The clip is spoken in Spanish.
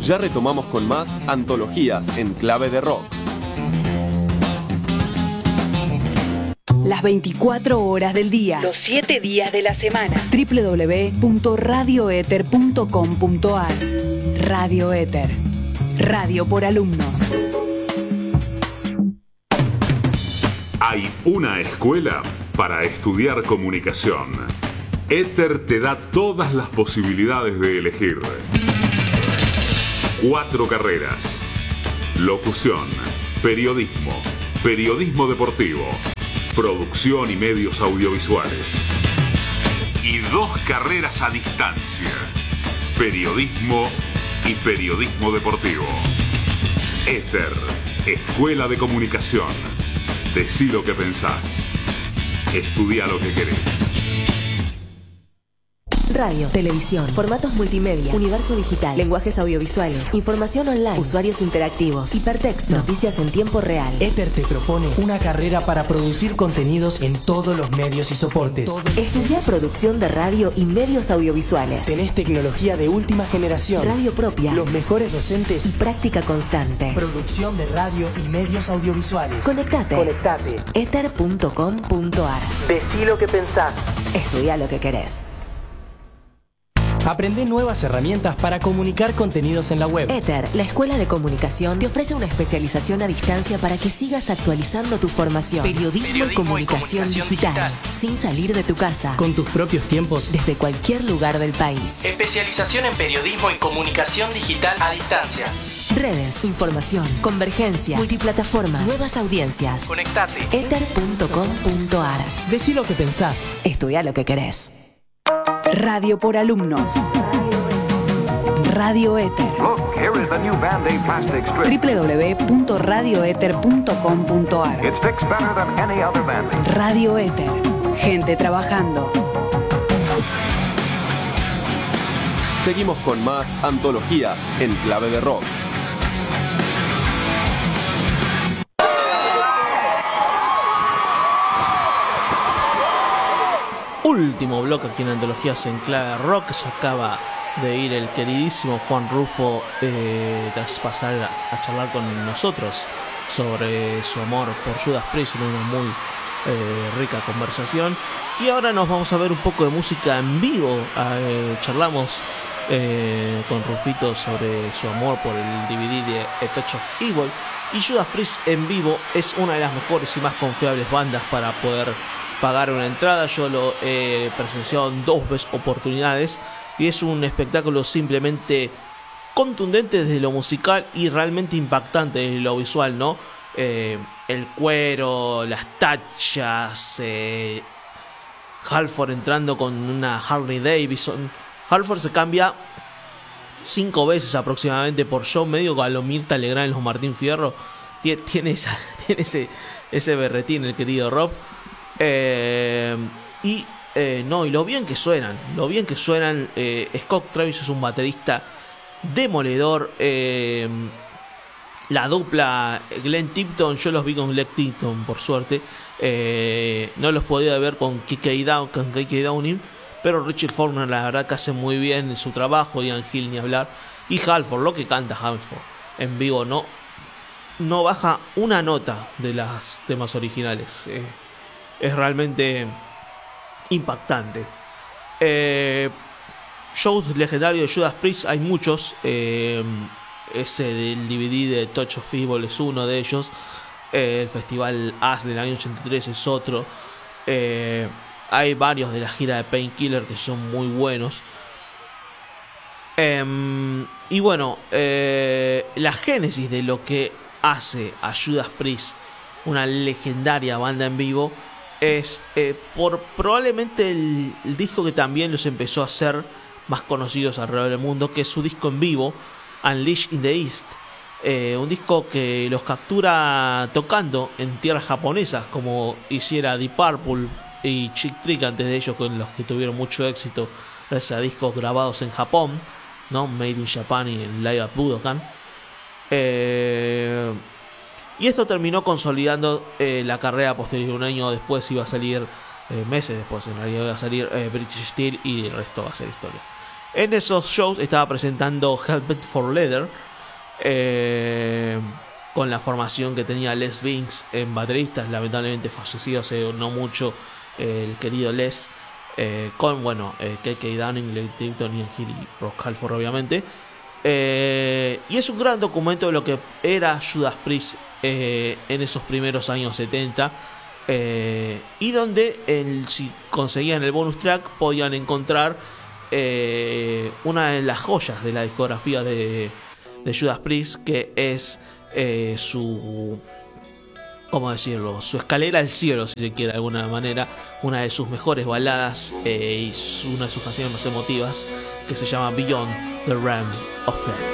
Ya retomamos con más antologías en clave de rock. Las 24 horas del día, los 7 días de la semana. www.radioether.com.ar. Radio Ether. Radio por alumnos. Hay una escuela para estudiar comunicación. Ether te da todas las posibilidades de elegir. 4 carreras: locución, periodismo, periodismo deportivo, producción y medios audiovisuales. Y 2 carreras a distancia: periodismo y periodismo deportivo. Ether, Escuela de Comunicación. Decí lo que pensás. Estudia lo que querés. Radio, televisión, formatos multimedia, universo digital, lenguajes audiovisuales, información online, usuarios interactivos, hipertexto, noticias en tiempo real. Ether te propone una carrera para producir contenidos en todos los medios y soportes. Estudiar producción de radio y medios audiovisuales. Tenés tecnología de última generación, radio propia, los mejores docentes y práctica constante. Producción de radio y medios audiovisuales. Conectate. Ether.com.ar. Decí lo que pensás. Estudia lo que querés. Aprende nuevas herramientas para comunicar contenidos en la web. Ether, la escuela de comunicación, te ofrece una especialización a distancia para que sigas actualizando tu formación. Periodismo y comunicación digital, sin salir de tu casa. Con tus propios tiempos. Desde cualquier lugar del país. Especialización en periodismo y comunicación digital a distancia. Redes, información, convergencia, multiplataformas, nuevas audiencias. Conectate. Ether.com.ar. Decí lo que pensás. Estudia lo que querés. Radio por alumnos. Radio Ether. www.radioether.com.ar. Radio Ether. Gente trabajando. Seguimos con más antologías en clave de rock. Último bloque aquí en Antologías en clave rock. Se acaba de ir el queridísimo Juan Rufo tras pasar a charlar con nosotros sobre su amor por Judas Priest en una muy rica conversación. Y ahora nos vamos a ver un poco de música en vivo. Charlamos con Rufito sobre su amor por el DVD de A Touch of Evil, y Judas Priest en vivo es una de las mejores y más confiables bandas para poder pagar una entrada. Yo lo he presenciado en 2 oportunidades y es un espectáculo simplemente contundente desde lo musical y realmente impactante desde lo visual, ¿no? El cuero, las tachas, Halford entrando con una Harley Davidson. Halford se cambia 5 veces aproximadamente por show, medio a lo Mirta Legrand en los Martín Fierro. Tiene ese berretín el querido Rob. Y lo bien que suenan. Scott Travis es un baterista demoledor. La dupla Glenn Tipton, yo los vi con Glenn Tipton por suerte. No los podía ver con KK Downing, pero Richard Faulkner la verdad que hace muy bien su trabajo. Ian Hill ni hablar. Y Halford, lo que canta Halford en vivo, no baja una nota de los temas originales. Es realmente impactante. Shows legendarios de Judas Priest hay muchos. Ese del DVD de Touch of Evil es uno de ellos. El Festival As del año 83 es otro. Hay varios de la gira de Painkiller que son muy buenos. Y bueno, la génesis de lo que hace a Judas Priest una legendaria banda en vivo es por probablemente el disco que también los empezó a hacer más conocidos alrededor del mundo, que es su disco en vivo, Unleashed in the East. Un disco que los captura tocando en tierras japonesas, como hiciera Deep Purple y Chick Trick antes de ellos, con los que tuvieron mucho éxito gracias a discos grabados en Japón, ¿no? Made in Japan y en Live at Budokan. Y esto terminó consolidando la carrera posterior. Un año después iba a salir, meses después en realidad iba a salir British Steel, y el resto va a ser historia. En esos shows estaba presentando Hellbent for Leather, con la formación que tenía Les Binks en bateristas, lamentablemente fallecido hace no mucho el querido Les, con KK Downing, Led Tipton, Ian Hill y Rock Halford, obviamente. Y es un gran documento de lo que era Judas Priest en esos primeros años 70, y donde si conseguían el bonus track podían encontrar una de las joyas de la discografía de Judas Priest, que es su escalera al cielo, si se quiere de alguna manera, una de sus mejores baladas y una de sus canciones más emotivas, que se llama Beyond the Realm of Death.